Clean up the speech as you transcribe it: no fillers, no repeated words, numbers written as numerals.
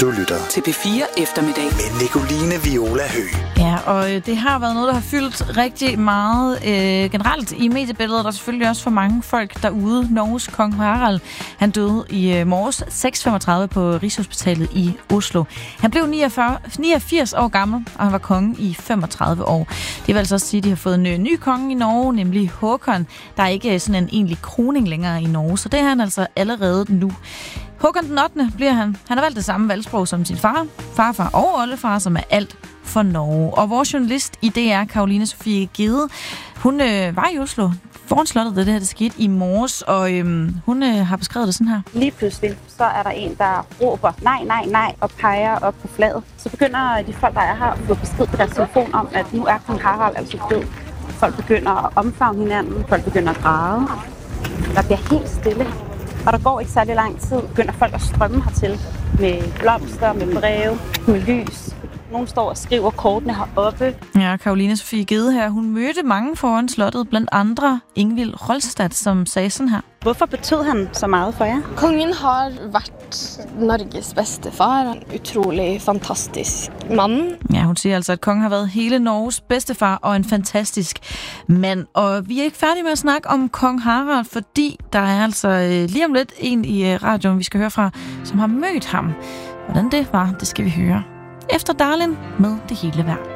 Du lytter til P4 Eftermiddag med Nicoline Viola Høgh. Ja, og det har været noget, der har fyldt rigtig meget generelt i mediebilledet, og selvfølgelig også for mange folk derude. Norges kong Harald, han døde i morges 6:35 på Rigshospitalet i Oslo. Han blev 89 år gammel, og han var konge i 35 år. Det vil altså også sige, at de har fået en ny konge i Norge, nemlig Håkon. Der er ikke sådan en egentlig kroning længere i Norge, så det er han altså allerede nu. Håkon den 8. bliver han. Han har valgt det samme valgsprog som sin farfar og oldefar, som er alt for Norge. Og vores journalist i DR, Caroline Sofie Gede, hun var i Oslo foran slottet, det her det skete i morges, og hun har beskrevet det sådan her. Lige pludselig, så er der en, der råber nej, nej, nej, og peger op på flaget. Så begynder de folk, der er her, at få besked på deres telefon om, at nu er kong Harald altså død. Folk begynder at omfavne hinanden, folk begynder at græde. Der bliver helt stille. Og der går ikke særlig lang tid, begynder folk at strømme hertil med blomster, med breve, med lys. Nogle står og skriver kortene heroppe. Ja, Caroline Sofie Gede her, hun mødte mange foran slottet, blandt andre Ingvild Rolstad, som sagde sådan her. Hvorfor betød han så meget for jer? Kongen har været Norges bedstefar, en utrolig fantastisk mand. Ja, hun siger altså, at kongen har været hele Norges bedstefar og en fantastisk mand. Og vi er ikke færdige med at snakke om kong Harald, fordi der er altså lige om lidt en i radioen, vi skal høre fra, som har mødt ham. Hvordan det var, det skal vi høre efter Darlin med Det hele værd.